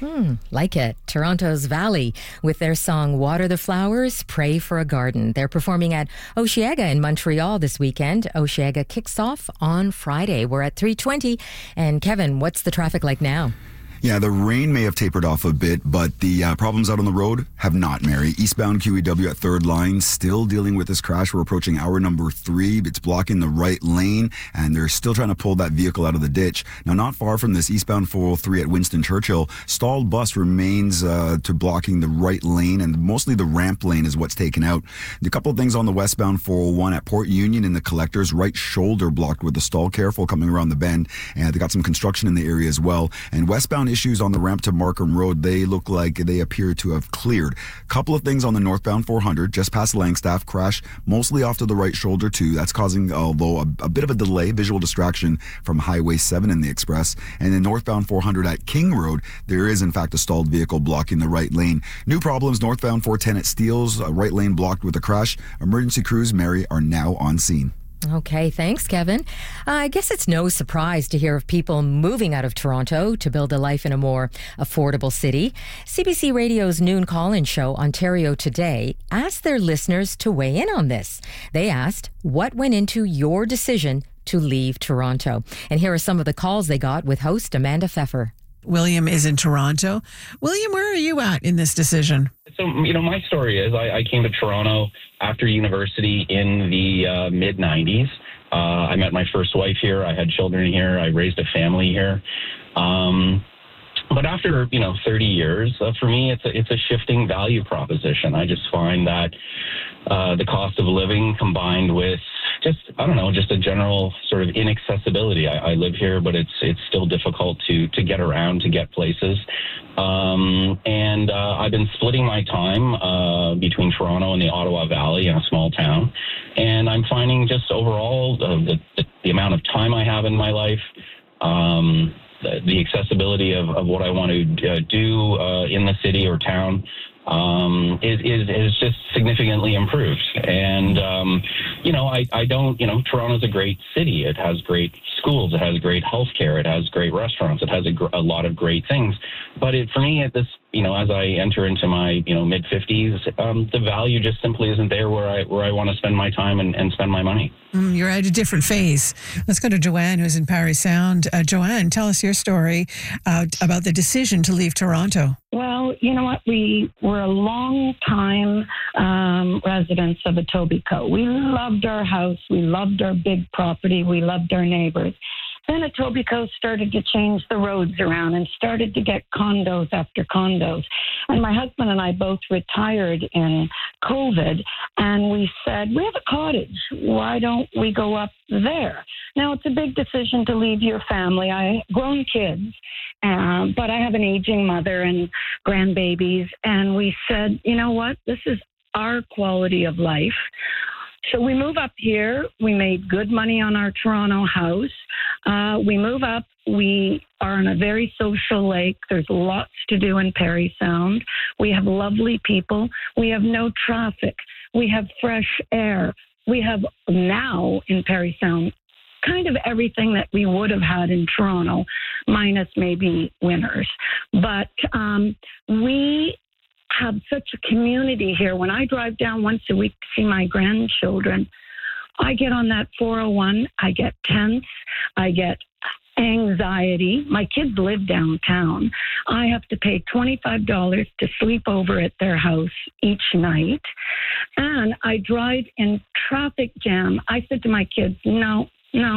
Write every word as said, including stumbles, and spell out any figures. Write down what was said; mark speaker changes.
Speaker 1: Hmm, like it. Toronto's Valley with their song Water the Flowers, Pray for a Garden. They're performing at Osheaga in Montreal this weekend. Osheaga kicks off on Friday. We're at three twenty. And Kevin, what's the traffic like now?
Speaker 2: Yeah, the rain may have tapered off a bit, but the uh, problems out on the road have not, Mary. Eastbound Q E W at third line, still dealing with this crash. We're approaching hour number three. It's blocking the right lane, and they're still trying to pull that vehicle out of the ditch. Now, not far from this, eastbound four oh three at Winston Churchill, stalled bus remains uh, to blocking the right lane, and mostly the ramp lane is what's taken out. A couple of things on the westbound four oh one at Port Union in the collectors, right shoulder blocked with the stall. Careful coming around the bend, and they got some construction in the area as well. And westbound issues on the ramp to Markham Road, they look like they appear to have cleared. Couple of things on the northbound four hundred, just past Langstaff, crash mostly off to the right shoulder too. That's causing, although, a, a bit of a delay, visual distraction from Highway seven in the express. And then northbound four hundred at King Road, there is in fact a stalled vehicle blocking the right lane. New problems northbound four ten at Steeles, uh, right lane blocked with a crash. Emergency crews, Mary, are now on scene.
Speaker 1: Okay, thanks, Kevin. Uh, I guess it's no surprise to hear of people moving out of Toronto to build a life in a more affordable city. C B C Radio's noon call-in show, Ontario Today, asked their listeners to weigh in on this. They asked, what went into your decision to leave Toronto? And here are some of the calls they got with host Amanda Pfeffer.
Speaker 3: William is in Toronto. William, where are you at in this decision?
Speaker 4: So, you know, my story is I, I came to Toronto after university in the uh, mid nineties. Uh, I met my first wife here. I had children here. I raised a family here. Um, but after, you know, thirty years, uh, for me, it's a, it's a shifting value proposition. I just find that uh, the cost of living combined with just, I don't know, just a general sort of inaccessibility. I, I live here, but it's it's still difficult to to get around, to get places. Um, and uh, I've been splitting my time uh, between Toronto and the Ottawa Valley in a small town. And I'm finding just overall uh, the, the, the amount of time I have in my life, um, the, the accessibility of, of what I want to uh, do uh, in the city or town um, is, is, is just significantly improved. And, um, you know, I, I don't, you know, Toronto's a great city. It has great schools. It has great healthcare. It has great restaurants. It has a, gr- a lot of great things. But it, for me, at this, you know, as I enter into my, you know, mid fifties, um, the value just simply isn't there where I where I want to spend my time and, and spend my money.
Speaker 3: Mm, you're at a different phase. Let's go to Joanne, who's in Parry Sound. Uh, Joanne, tell us your story uh, about the decision to leave Toronto.
Speaker 5: Well, you know what? We were a long time um, residents of Etobicoke. We loved our house. We loved our big property. We loved our neighbors. Then Etobicoke started to change the roads around and started to get condos after condos. And my husband and I both retired in COVID, and we said, we have a cottage. Why don't we go up there? Now, it's a big decision to leave your family. I have grown kids, uh, but I have an aging mother and grandbabies. And we said, you know what? This is our quality of life. So we move up here. We made good money on our Toronto house. Uh, we move up. We are on a very social lake. There's lots to do in Parry Sound. We have lovely people. We have no traffic. We have fresh air. We have now in Parry Sound kind of everything that we would have had in Toronto, minus maybe winters. But um, we have such a community here. When I drive down once a week to see my grandchildren, I get on that four oh one, I get tense, I get anxiety. My kids live downtown. I have to pay twenty-five dollars to sleep over at their house each night. And I drive in traffic jam. I said to my kids, no,